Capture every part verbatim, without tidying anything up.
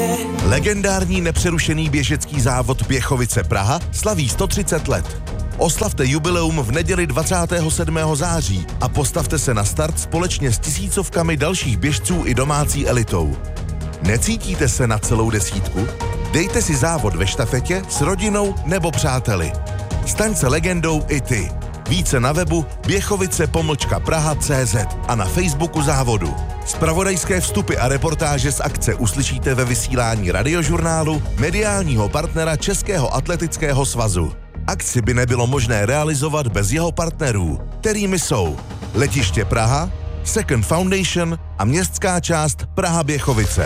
Legendární nepřerušený běžecký závod Běchovice Praha slaví sto třicet let. Oslavte jubileum v neděli dvacátého sedmého září a postavte se na start společně s tisícovkami dalších běžců i domácí elitou. Necítíte se na celou desítku? Dejte si závod ve štafetě s rodinou nebo přáteli. Staň se legendou i ty. Více na webu běchovice pomlčka praha tečka cé zet a na Facebooku závodu. Zpravodajské vstupy a reportáže z akce uslyšíte ve vysílání Radiožurnálu, mediálního partnera Českého atletického svazu. Akci by nebylo možné realizovat bez jeho partnerů, kterými jsou Letiště Praha, Second Foundation a městská část Praha Běchovice.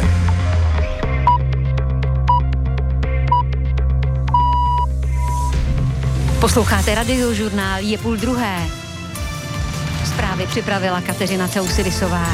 Posloucháte Radiožurnál, je půl druhé. Zprávy připravila Kateřina Ceusidisová.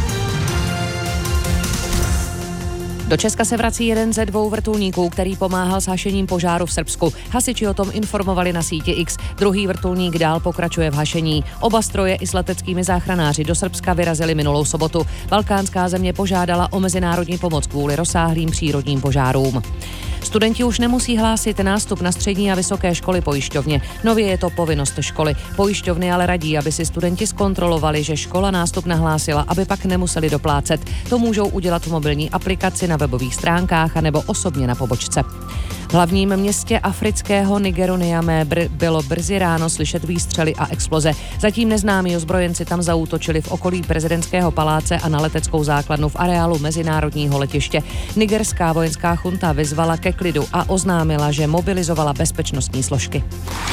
Do Česka se vrací jeden ze dvou vrtulníků, který pomáhal s hašením požáru v Srbsku. Hasiči o tom informovali na síti X. Druhý vrtulník dál pokračuje v hašení. Oba stroje i s leteckými záchranáři do Srbska vyrazili minulou sobotu. Balkánská země požádala o mezinárodní pomoc kvůli rozsáhlým přírodním požárům. Studenti už nemusí hlásit nástup na střední a vysoké školy pojišťovně. Nově je to povinnost školy. Pojišťovny ale radí, aby si studenti zkontrolovali, že škola nástup nahlásila, aby pak nemuseli doplácet. To můžou udělat v mobilní aplikaci, na webových stránkách anebo osobně na pobočce. V hlavním městě afrického Nigeru Niamey br- bylo brzy ráno slyšet výstřely a exploze. Zatím neznámí ozbrojenci tam zaútočili v okolí prezidentského paláce a na leteckou základnu v areálu mezinárodního letiště. Nigerská vojenská chunta vyzvala ke klidu a oznámila, že mobilizovala bezpečnostní složky.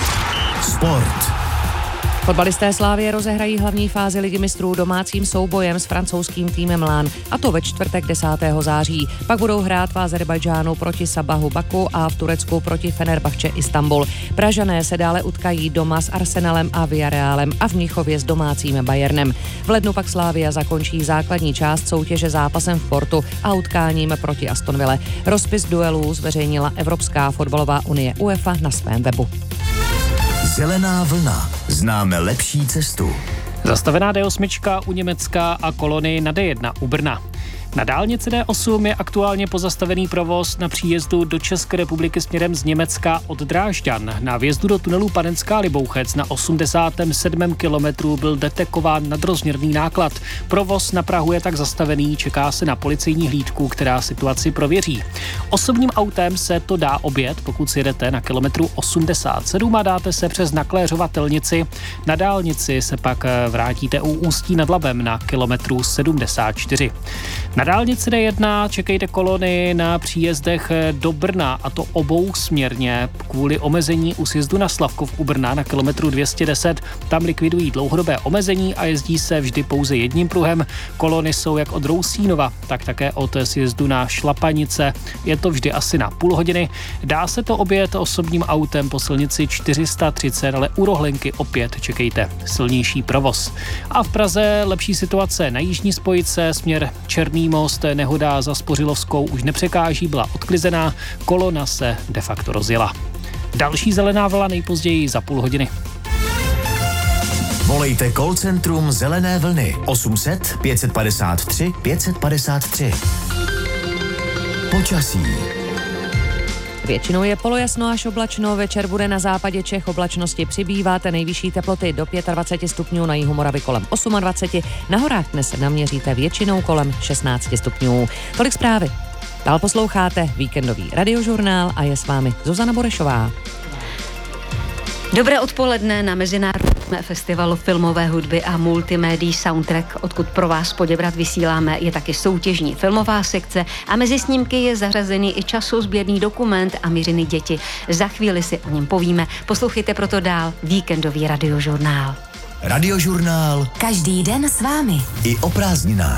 Sport. Fotbalisté Slavie rozehrají hlavní fázi Ligy mistrů domácím soubojem s francouzským týmem Lán, a to ve čtvrtek desátého září. Pak budou hrát v Azerbajdžánu proti Sabahu Baku a v Turecku proti Fenerbahce Istanbul. Pražané se dále utkají doma s Arsenalem a Villarrealem a v Mnichově s domácím Bayernem. V lednu pak Slavia zakončí základní část soutěže zápasem v Portu a utkáním proti Aston Ville. Rozpis duelů zveřejnila Evropská fotbalová unie UEFA na svém webu. Zelená vlna. Známe lepší cestu. Zastavená D osm u Německa a kolony na D jedna u Brna. Na dálnici D osm je aktuálně pozastavený provoz na příjezdu do České republiky směrem z Německa od Drážďan. Na vjezdu do tunelu Panenská Libouchec na osmdesátém sedmém kilometru byl detekován nadrozměrný náklad. Provoz na Prahu je tak zastavený, čeká se na policejní hlídku, která situaci prověří. Osobním autem se to dá objet, pokud si jedete na kilometru osmdesát sedm a dáte se přes Nakléřovatelnici. Na dálnici se pak vrátíte u Ústí nad Labem na kilometru sedmdesát čtyři. Na dálnici D jedna čekejte kolony na příjezdech do Brna, a to obou směrně. Kvůli omezení u sjezdu na Slavkov u Brna na kilometru dvě stě deset tam likvidují dlouhodobé omezení a jezdí se vždy pouze jedním pruhem. Kolony jsou jak od Rousínova, tak také od sjezdu na Šlapanice. Je to vždy asi na půl hodiny. Dá se to objet osobním autem po silnici čtyři sta třicet, ale u Rohlenky opět čekejte silnější provoz. A v Praze lepší situace na jižní spojce směr Černý most, nehoda za Spořilovskou už nepřekáží, byla odklizená, kolona se de facto rozjela. Další zelená vlna nejpozději za půl hodiny. Volejte call centrum Zelené vlny osm set pět padesát tři pět padesát tři. Počasí. Většinou je polojasno až oblačno, večer bude na západě Čech oblačnosti přibývat, nejvyšší teploty do dvacet pět stupňů, na jihu Moravy kolem dvacet osm, na horách dnes naměříte většinou kolem šestnáct stupňů. Tolik zprávy. Dál posloucháte víkendový Radiožurnál a je s vámi Zuzana Burešová. Dobré odpoledne na Mezinárodním festivalu filmové hudby a multimédií Soundtrack, odkud pro vás Poděbrad vysíláme, je taky soutěžní filmová sekce a mezi snímky je zařazený i časozběrný dokument A Mířiny děti. Za chvíli si o něm povíme. Poslouchejte proto dál víkendový Radiožurnál. Radiožurnál. Každý den s vámi. I o prázdninách.